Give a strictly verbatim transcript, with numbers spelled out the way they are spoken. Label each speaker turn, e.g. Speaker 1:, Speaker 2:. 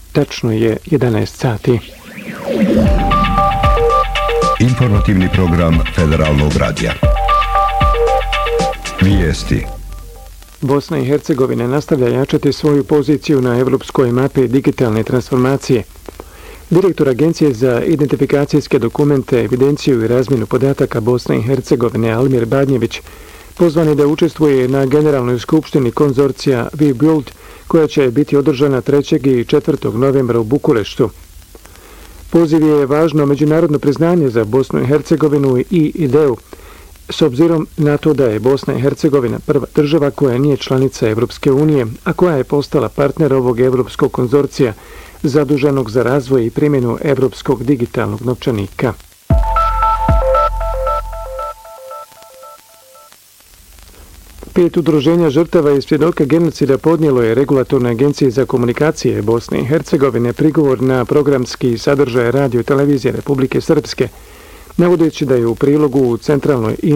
Speaker 1: Tačno je jedanaest sati.
Speaker 2: Informativni program Federalnog radija. Vijesti.
Speaker 1: Bosna i Hercegovina nastavlja jačati svoju poziciju na evropskoj mapi digitalne transformacije. Direktor Agencije za identifikacijske dokumente, evidenciju i razmjenu podataka Bosne i Hercegovine Almir Badnjević pozvan je da učestvuje na Generalnoj skupštini konzorcija WeBuild koja će biti održana trećeg i četvrtog novembra u Bukureštu. Poziv je važno međunarodno priznanje za Bosnu i Hercegovinu i ideju, s obzirom na to da je Bosna i Hercegovina prva država koja nije članica Evropske unije, a koja je postala partner ovog evropskog konzorcija zaduženog za razvoj i primjenu evropskog digitalnog novčanika. Pet udruženja žrtava i svjedoka genocida podnijelo je Regulatornoj agenciji za komunikacije Bosne i Hercegovine prigovor na programski sadržaj radio i televizije Republike Srpske, navodeći da je u prilogu u centralnoj